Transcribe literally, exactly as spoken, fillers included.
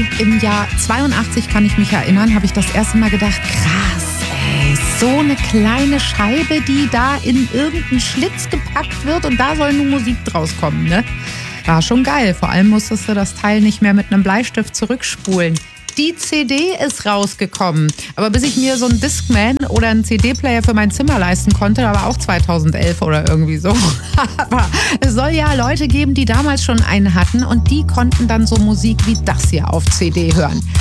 Und im Jahr zweiundachtzig, kann ich mich erinnern, habe ich das erste Mal gedacht, krass, ey, so eine kleine Scheibe, die da in irgendeinen Schlitz gepackt wird und da soll nun Musik draus kommen, ne? War schon geil. Vor allem musstest du das Teil nicht mehr mit einem Bleistift zurückspulen. Die C D ist rausgekommen. Aber bis ich mir so einen Discman oder einen C D-Player für mein Zimmer leisten konnte, da war auch zweitausendelf oder irgendwie so. Aber es soll ja Leute geben, die damals schon einen hatten und die konnten dann so Musik wie das hier auf C D hören.